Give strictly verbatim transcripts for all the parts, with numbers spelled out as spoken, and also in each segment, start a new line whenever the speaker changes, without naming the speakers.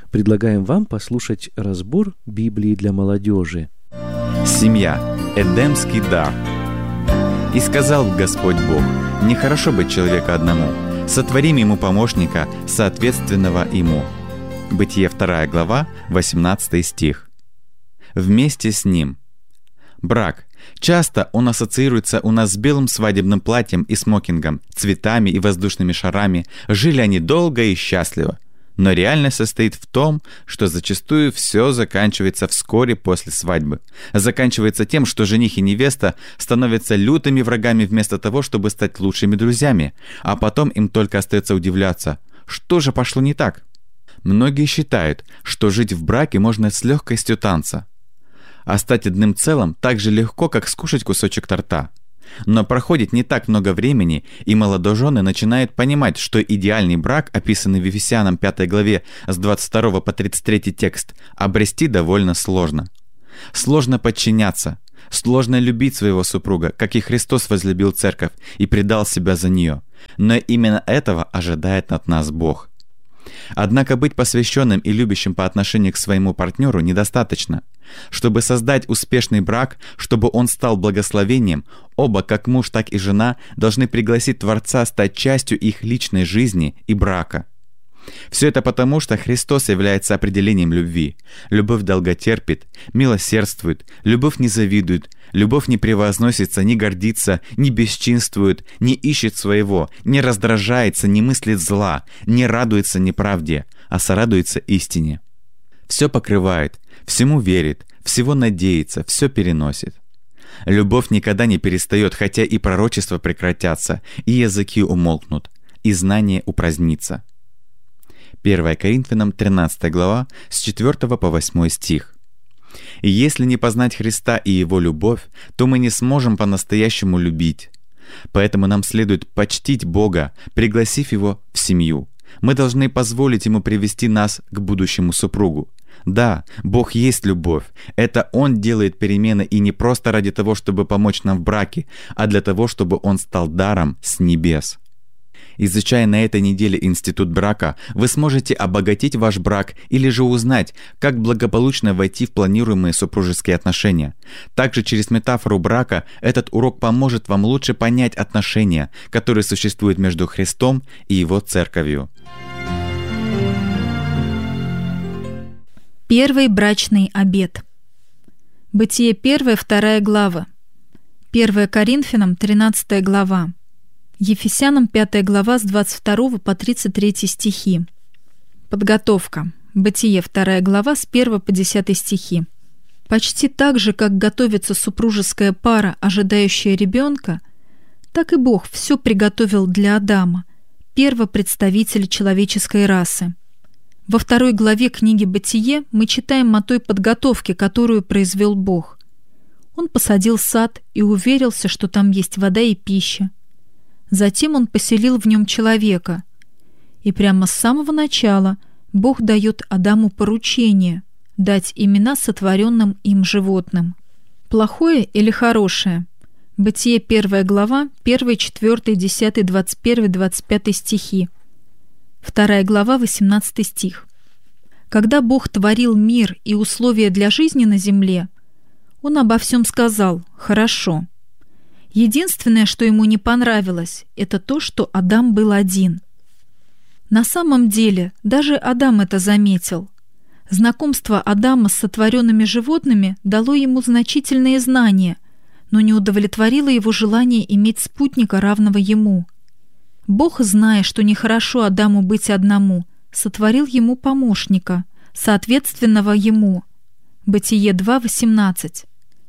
Предлагаем вам послушать разбор Библии для молодежи.
Семья – эдемский дар. «И сказал Господь Бог: нехорошо быть человеку одному, сотворим ему помощника, соответственного ему». Бытие вторая глава, восемнадцатый стих. Вместе с ним. Брак. Часто он ассоциируется у нас с белым свадебным платьем и смокингом, цветами и воздушными шарами. Жили они долго и счастливо. Но реальность состоит в том, что зачастую все заканчивается вскоре после свадьбы. Заканчивается тем, что жених и невеста становятся лютыми врагами вместо того, чтобы стать лучшими друзьями. А потом им только остается удивляться, что же пошло не так. Многие считают, что жить в браке можно с легкостью танца. А стать одним целым так же легко, как скушать кусочек торта. Но проходит не так много времени, и молодожены начинают понимать, что идеальный брак, описанный в Ефесянам пятой главе с двадцать второго по тридцать третий текст, обрести довольно сложно. Сложно подчиняться, сложно любить своего супруга, как и Христос возлюбил церковь и предал себя за нее. Но именно этого ожидает от нас Бог. Однако быть посвященным и любящим по отношению к своему партнеру недостаточно. Чтобы создать успешный брак, чтобы он стал благословением, оба, как муж, так и жена, должны пригласить Творца стать частью их личной жизни и брака. Все это потому, что Христос является определением любви. Любовь долготерпит, милосердствует, любовь не завидует, любовь не превозносится, не гордится, не бесчинствует, не ищет своего, не раздражается, не мыслит зла, не радуется неправде, а сорадуется истине. Все покрывает, всему верит, всего надеется, все переносит. Любовь никогда не перестает, хотя и пророчества прекратятся, и языки умолкнут, и знание упразднится. первое Коринфянам тринадцатая глава с четвёртого по восьмой стих. «И если не познать Христа и Его любовь, то мы не сможем по-настоящему любить. Поэтому нам следует почтить Бога, пригласив Его в семью. Мы должны позволить Ему привести нас к будущему супругу. Да, Бог есть любовь. Это Он делает перемены, и не просто ради того, чтобы помочь нам в браке, а для того, чтобы Он стал даром с небес». Изучая на этой неделе институт брака, вы сможете обогатить ваш брак или же узнать, как благополучно войти в планируемые супружеские отношения. Также через метафору брака этот урок поможет вам лучше понять отношения, которые существуют между Христом и Его церковью.
Первый брачный обет. Бытие первая, вторая глава. первое Коринфянам тринадцатая глава. Ефесянам пятая глава с двадцать второго по тридцать третий стихи. Подготовка. Бытие вторая глава с первого по десятый стихи. Почти так же, как готовится супружеская пара, ожидающая ребенка, так и Бог все приготовил для Адама, первого представителя человеческой расы. Во второй главе книги «Бытие» мы читаем о той подготовке, которую произвел Бог. Он посадил сад и уверился, что там есть вода и пища. Затем он поселил в нем человека. И прямо с самого начала Бог дает Адаму поручение дать имена сотворенным им животным. Плохое или хорошее? Бытие первая глава, первый, четвёртый, десятый, двадцать первый, двадцать пятый стихи. Вторая глава, восемнадцатый стих. Когда Бог творил мир и условия для жизни на земле, Он обо всем сказал «хорошо». Единственное, что ему не понравилось, это то, что Адам был один. На самом деле, даже Адам это заметил. Знакомство Адама с сотворенными животными дало ему значительные знания, но не удовлетворило его желание иметь спутника, равного ему. Бог, зная, что нехорошо Адаму быть одному, сотворил ему помощника, соответственного ему. Бытие два, восемнадцать.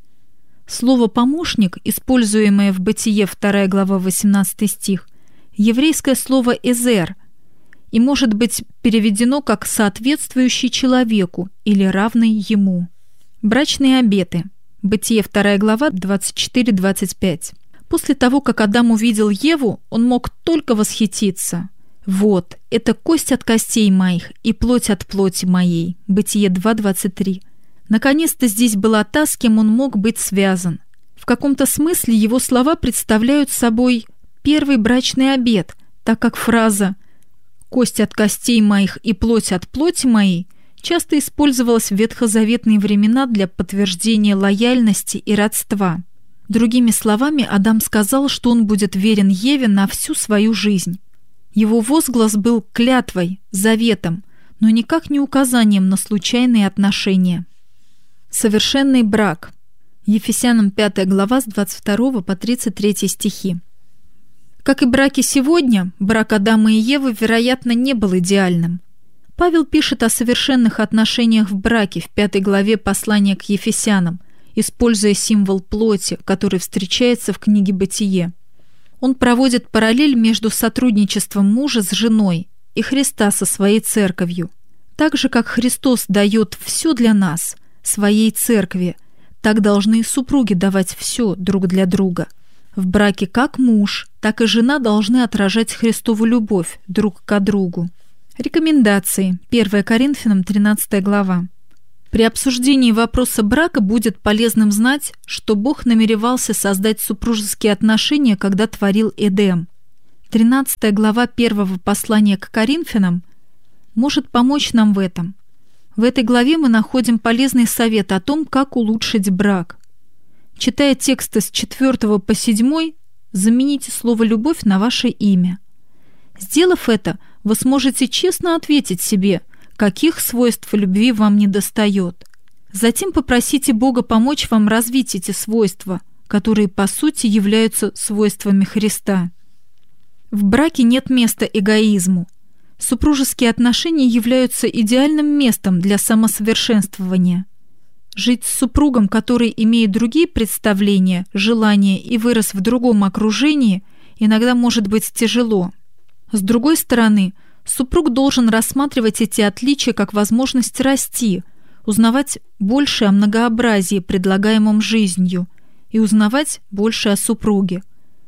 Слово «помощник», используемое в Бытие вторая глава, восемнадцатый стих, еврейское слово «эзер» и может быть переведено как «соответствующий человеку» или «равный ему». Брачные обеты. Бытие вторая глава, двадцать четыре двадцать пять. После того, как Адам увидел Еву, он мог только восхититься. «Вот, это кость от костей моих и плоть от плоти моей». Бытие два двадцать три. Наконец-то здесь была та, с кем он мог быть связан. В каком-то смысле его слова представляют собой первый брачный обет, так как фраза «кость от костей моих и плоть от плоти моей» часто использовалась в ветхозаветные времена для подтверждения лояльности и родства. Другими словами, Адам сказал, что он будет верен Еве на всю свою жизнь. Его возглас был клятвой, заветом, но никак не указанием на случайные отношения. Совершенный брак. Ефесянам пятая глава с двадцать второго по тридцать третий стихи. Как и браки сегодня, брак Адама и Евы, вероятно, не был идеальным. Павел пишет о совершенных отношениях в браке в пятой главе послания к Ефесянам, используя символ плоти, который встречается в книге «Бытие». Он проводит параллель между сотрудничеством мужа с женой и Христа со своей церковью. Так же, как Христос дает все для нас, своей церкви, так должны и супруги давать все друг для друга. В браке как муж, так и жена должны отражать Христову любовь друг к другу. Рекомендации. первое Коринфянам тринадцатая глава. При обсуждении вопроса брака будет полезным знать, что Бог намеревался создать супружеские отношения, когда творил Эдем. тринадцатая глава первого послания к Коринфянам может помочь нам в этом. В этой главе мы находим полезный совет о том, как улучшить брак. Читая тексты с четвёртого по седьмой, замените слово «любовь» на ваше имя. Сделав это, вы сможете честно ответить себе, каких свойств любви вам недостает. Затем попросите Бога помочь вам развить эти свойства, которые по сути являются свойствами Христа. В браке нет места эгоизму. Супружеские отношения являются идеальным местом для самосовершенствования. Жить с супругом, который имеет другие представления, желания и вырос в другом окружении, иногда может быть тяжело. С другой стороны, супруг должен рассматривать эти отличия как возможность расти, узнавать больше о многообразии, предлагаемом жизнью, и узнавать больше о супруге.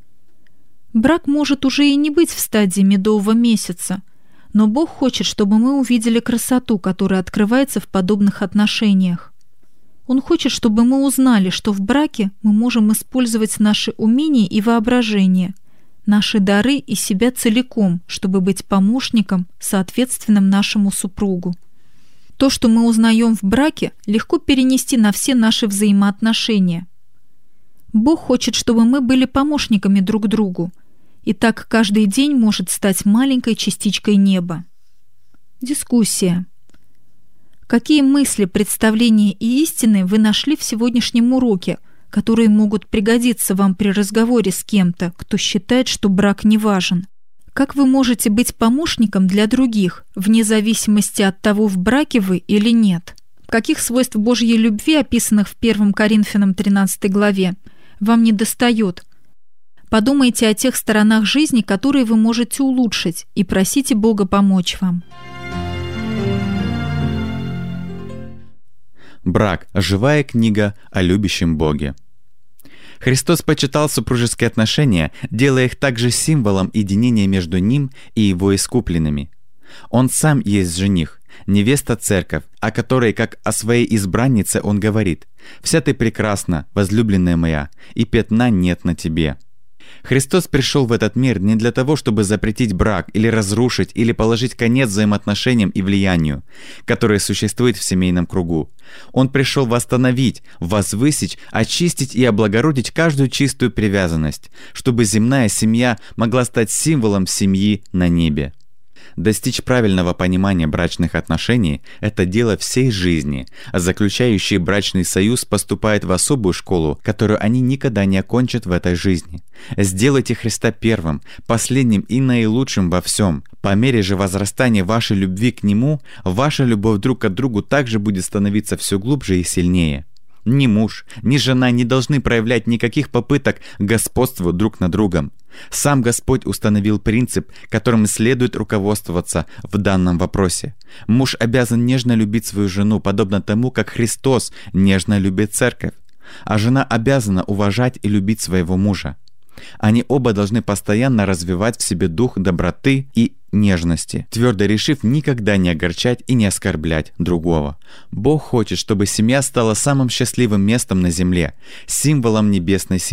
Брак может уже и не быть в стадии медового месяца, но Бог хочет, чтобы мы увидели красоту, которая открывается в подобных отношениях. Он хочет, чтобы мы узнали, что в браке мы можем использовать наши умения и воображение, наши дары и себя целиком, чтобы быть помощником, соответственным нашему супругу. То, что мы узнаем в браке, легко перенести на все наши взаимоотношения. Бог хочет, чтобы мы были помощниками друг другу, и так каждый день может стать маленькой частичкой неба. Дискуссия. Какие мысли, представления и истины вы нашли в сегодняшнем уроке, которые могут пригодиться вам при разговоре с кем-то, кто считает, что брак не важен? Как вы можете быть помощником для других, вне зависимости от того, в браке вы или нет? Каких свойств Божьей любви, описанных в первое Коринфянам тринадцатой главе, вам недостает? Подумайте о тех сторонах жизни, которые вы можете улучшить, и просите Бога помочь вам.
Брак – живая книга о любящем Боге. Христос почитал супружеские отношения, делая их также символом единения между Ним и Его искупленными. Он сам есть жених, невеста церковь, о которой, как о своей избраннице, Он говорит: «Вся ты прекрасна, возлюбленная моя, и пятна нет на тебе». Христос пришел в этот мир не для того, чтобы запретить брак или разрушить или положить конец взаимоотношениям и влиянию, которые существуют в семейном кругу. Он пришел восстановить, возвысить, очистить и облагородить каждую чистую привязанность, чтобы земная семья могла стать символом семьи на небе. Достичь правильного понимания брачных отношений – это дело всей жизни, а заключающие брачный союз поступают в особую школу, которую они никогда не окончат в этой жизни. Сделайте Христа первым, последним и наилучшим во всем. По мере же возрастания вашей любви к Нему, ваша любовь друг к другу также будет становиться все глубже и сильнее. Ни муж, ни жена не должны проявлять никаких попыток к господству друг над другом. Сам Господь установил принцип, которым следует руководствоваться в данном вопросе. Муж обязан нежно любить свою жену, подобно тому, как Христос нежно любит церковь, а жена обязана уважать и любить своего мужа. Они оба должны постоянно развивать в себе дух доброты и нежности, твердо решив никогда не огорчать и не оскорблять другого. Бог хочет, чтобы семья стала самым счастливым местом на земле, символом небесной семьи.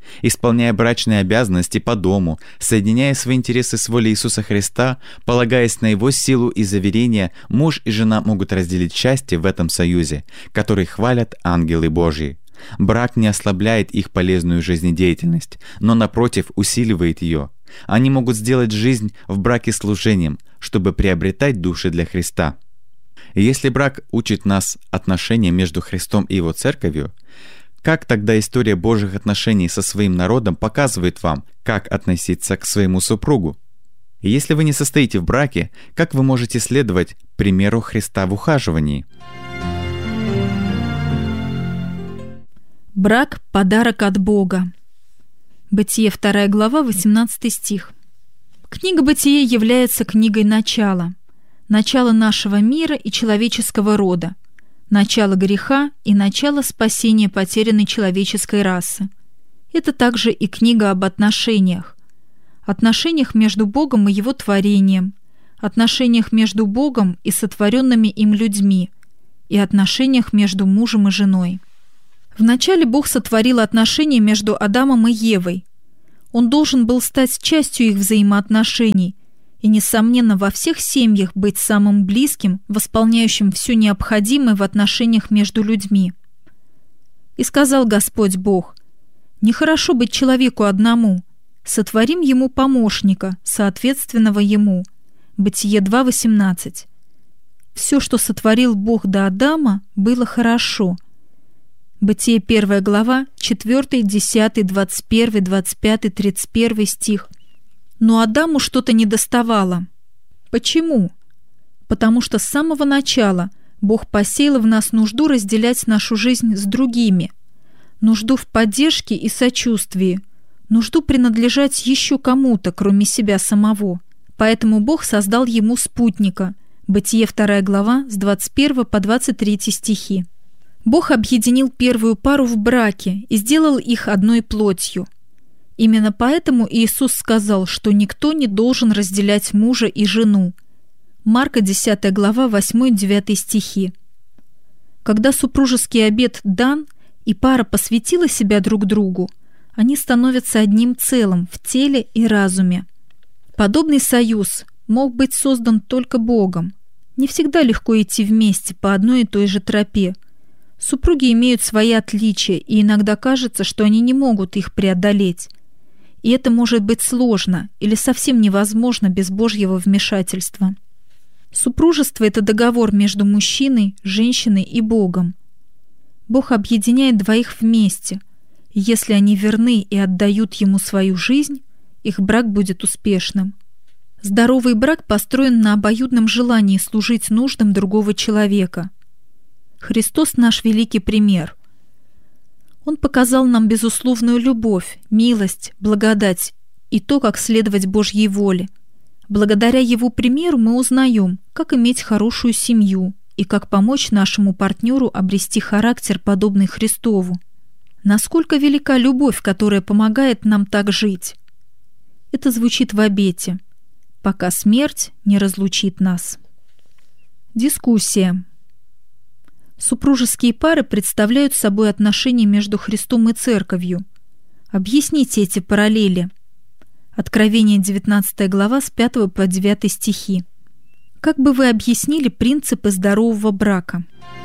исполняя брачные обязанности по дому, соединяя свои интересы с волей Иисуса Христа, полагаясь на Его силу и заверения, муж и жена могут разделить счастье в этом союзе, который хвалят ангелы Божьи. Брак не ослабляет их полезную жизнедеятельность, но, напротив, усиливает ее. Они могут сделать жизнь в браке служением, чтобы приобретать души для Христа. И если брак учит нас отношениям между Христом и Его Церковью, как тогда история Божьих отношений со своим народом показывает вам, как относиться к своему супругу? И если вы не состоите в браке, как вы можете следовать примеру Христа в ухаживании?
Брак – подарок от Бога. Бытие, вторая глава, восемнадцатый стих. Книга Бытие является книгой начала. Начало нашего мира и человеческого рода. Начало греха и начало спасения потерянной человеческой расы. Это также и книга об отношениях. Отношениях между Богом и Его творением, отношениях между Богом и сотворенными им людьми, и отношениях между мужем и женой. Вначале Бог сотворил отношения между Адамом и Евой. Он должен был стать частью их взаимоотношений и, несомненно, во всех семьях быть самым близким, восполняющим все необходимое в отношениях между людьми. «И сказал Господь Бог: нехорошо быть человеку одному, сотворим ему помощника, соответственного ему». Бытие два восемнадцать. Все, что сотворил Бог до Адама, было хорошо. Бытие первая глава, четвёртый, десятый, двадцать первый, двадцать пятый, тридцать первый стих. Но Адаму что-то недоставало. Почему? Потому что с самого начала Бог посеял в нас нужду разделять нашу жизнь с другими, нужду в поддержке и сочувствии, нужду принадлежать еще кому-то, кроме себя самого. Поэтому Бог создал ему спутника. Бытие вторая глава, с двадцать первого по двадцать третий стихи. Бог объединил первую пару в браке и сделал их одной плотью. Именно поэтому Иисус сказал, что никто не должен разделять мужа и жену. Марка десятая глава, восьмой-девятый стихи. Когда супружеский обет дан и пара посвятила себя друг другу, они становятся одним целым в теле и разуме. Подобный союз мог быть создан только Богом. Не всегда легко идти вместе по одной и той же тропе. Супруги имеют свои отличия, и иногда кажется, что они не могут их преодолеть. И это может быть сложно или совсем невозможно без Божьего вмешательства. Супружество – это договор между мужчиной, женщиной и Богом. Бог объединяет двоих вместе, и если они верны и отдают Ему свою жизнь, их брак будет успешным. Здоровый брак построен на обоюдном желании служить нуждам другого человека. Христос – наш великий пример. Он показал нам безусловную любовь, милость, благодать и то, как следовать Божьей воле. Благодаря Его примеру мы узнаем, как иметь хорошую семью и как помочь нашему партнеру обрести характер, подобный Христову. Насколько велика любовь, которая помогает нам так жить? Это звучит в обете: «Пока смерть не разлучит нас». Дискуссия. Супружеские пары представляют собой отношения между Христом и Церковью. Объясните эти параллели. Откровение девятнадцатая глава, с пятого по девятый стихи. Как бы вы объяснили принципы здорового брака?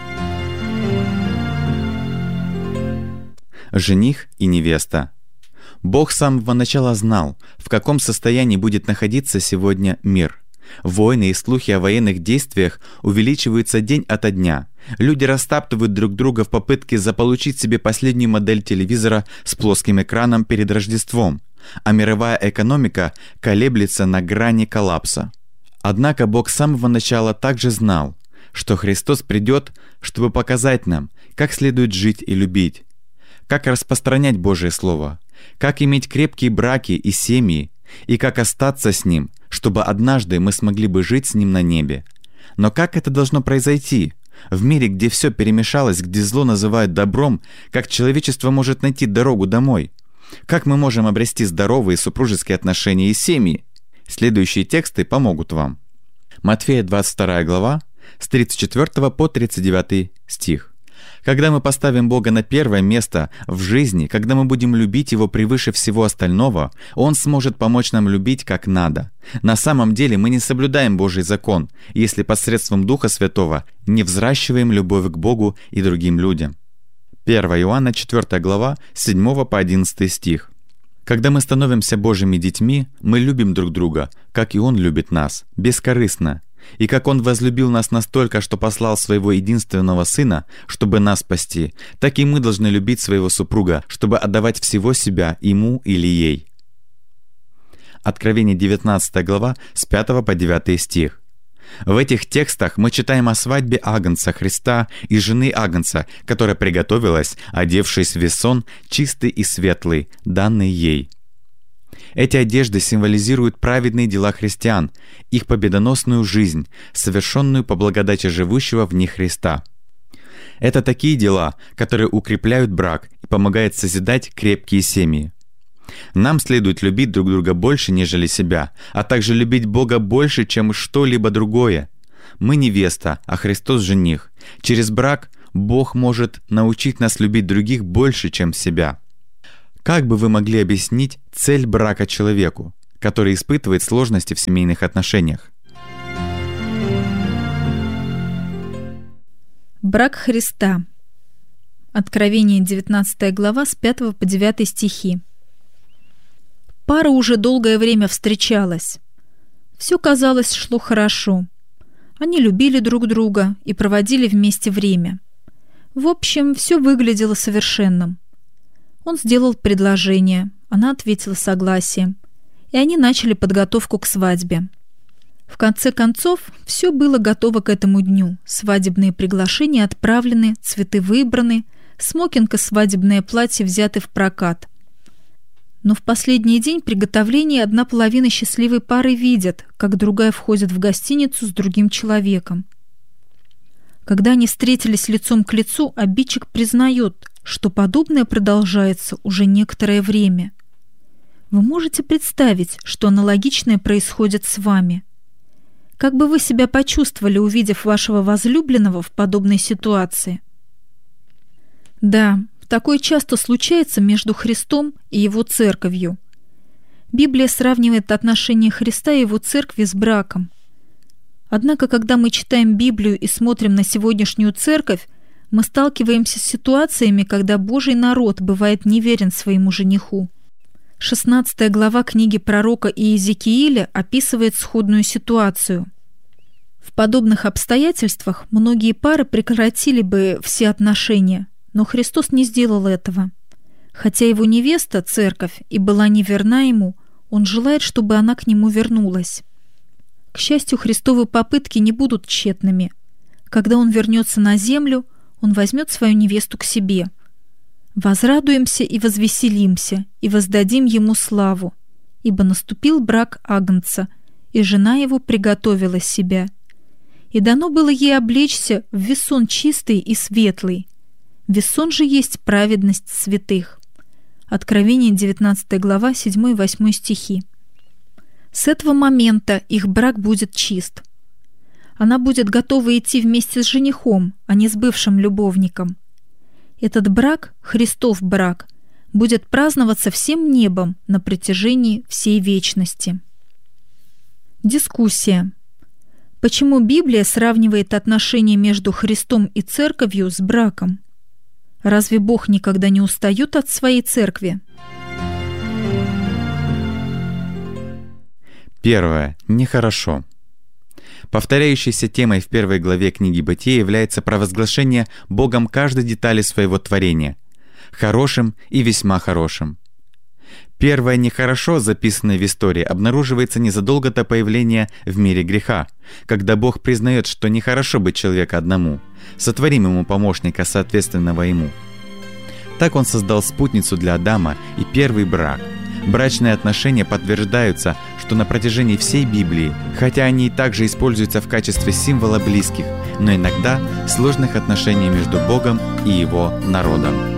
Жених и невеста. Бог с самого начала знал, в каком состоянии будет находиться сегодня мир. Войны и слухи о военных действиях увеличиваются день ото дня. Люди растаптывают друг друга в попытке заполучить себе последнюю модель телевизора с плоским экраном перед Рождеством, а мировая экономика колеблется на грани коллапса. Однако Бог с самого начала также знал, что Христос придет, чтобы показать нам, как следует жить и любить, как распространять Божие Слово, как иметь крепкие браки и семьи, и как остаться с Ним, чтобы однажды мы смогли бы жить с Ним на небе. Но как это должно произойти? В мире, где все перемешалось, где зло называют добром, как человечество может найти дорогу домой? Как мы можем обрести здоровые супружеские отношения и семьи? Следующие тексты помогут вам. Матфея двадцать вторая глава, с тридцать четвёртого по тридцать девятый стих. Когда мы поставим Бога на первое место в жизни, когда мы будем любить Его превыше всего остального, Он сможет помочь нам любить как надо. На самом деле мы не соблюдаем Божий закон, если посредством Духа Святого не взращиваем любовь к Богу и другим людям. первое Иоанна четвёртая глава, с седьмого по одиннадцатый стих. Когда мы становимся Божьими детьми, мы любим друг друга, как и Он любит нас, бескорыстно. И как Он возлюбил нас настолько, что послал Своего единственного Сына, чтобы нас спасти, так и мы должны любить своего супруга, чтобы отдавать всего себя ему или ей. Откровение девятнадцатая глава, с пятого по девятый стих. В этих текстах мы читаем о свадьбе Агнца Христа и жены Агнца, которая приготовилась, одевшись в весон чистый и светлый, данный ей. Эти одежды символизируют праведные дела христиан, их победоносную жизнь, совершенную по благодати живущего в них Христа. Это такие дела, которые укрепляют брак и помогают созидать крепкие семьи. Нам следует любить друг друга больше, нежели себя, а также любить Бога больше, чем что-либо другое. Мы невеста, а Христос жених. Через брак Бог может научить нас любить других больше, чем себя. Как бы вы могли объяснить цель брака человеку, который испытывает сложности в семейных отношениях?
Брак Христа. Откровение девятнадцатая глава, с пятого по девятый стихи. Пара уже долгое время встречалась. Все, казалось, шло хорошо. Они любили друг друга и проводили вместе время. В общем, все выглядело совершенным. Он сделал предложение, она ответила согласием, и они начали подготовку к свадьбе. В конце концов, все было готово к этому дню. Свадебные приглашения отправлены, цветы выбраны, смокинг и свадебное платье взяты в прокат. Но в последний день приготовления одна половина счастливой пары видят, как другая входит в гостиницу с другим человеком. Когда они встретились лицом к лицу, обидчик признает, что подобное продолжается уже некоторое время. Вы можете представить, что аналогичное происходит с вами? Как бы вы себя почувствовали, увидев вашего возлюбленного в подобной ситуации? Да, такое часто случается между Христом и Его церковью. Библия сравнивает отношения Христа и Его церкви с браком. Однако, когда мы читаем Библию и смотрим на сегодняшнюю церковь, мы сталкиваемся с ситуациями, когда Божий народ бывает неверен своему жениху. шестнадцатая глава книги пророка Иезекииля описывает сходную ситуацию. В подобных обстоятельствах многие пары прекратили бы все отношения, но Христос не сделал этого. Хотя Его невеста, церковь, и была неверна Ему, Он желает, чтобы она к Нему вернулась. К счастью, Христовы попытки не будут тщетными. Когда Он вернется на землю, Он возьмет свою невесту к себе. «Возрадуемся и возвеселимся, и воздадим Ему славу, ибо наступил брак Агнца, и жена Его приготовила себя. И дано было ей облечься в весон чистый и светлый. Весон же есть праведность святых». Откровение девятнадцатая глава, седьмой и восьмой стихи. С этого момента их брак будет чист. Она будет готова идти вместе с женихом, а не с бывшим любовником. Этот брак, Христов брак, будет праздноваться всем небом на протяжении всей вечности. Дискуссия. Почему Библия сравнивает отношения между Христом и церковью с браком? Разве Бог никогда не устает от своей церкви?
Первое. Нехорошо. Повторяющейся темой в первой главе книги Бытия является провозглашение Богом каждой детали своего творения, хорошим и весьма хорошим. Первое «нехорошо», записанное в истории, обнаруживается незадолго до появления в мире греха, когда Бог признает, что нехорошо быть человеку одному, сотворим ему помощника, соответственного ему. Так Он создал спутницу для Адама и первый брак. Брачные отношения подтверждаются, что на протяжении всей Библии, хотя они и также используются в качестве символа близких, но иногда сложных отношений между Богом и Его народом.